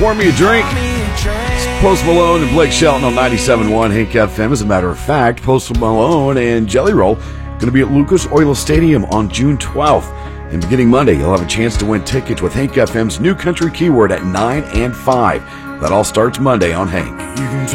Pour Me a Drink. It's Post Malone and Blake Shelton on 97.1 Hank FM. As a matter of fact, Post Malone and Jelly Roll going to be at Lucas Oil Stadium on June 12th. And beginning Monday, you'll have a chance to win tickets with Hank FM's New Country Keyword at 9 and 5. That all starts Monday on Hank.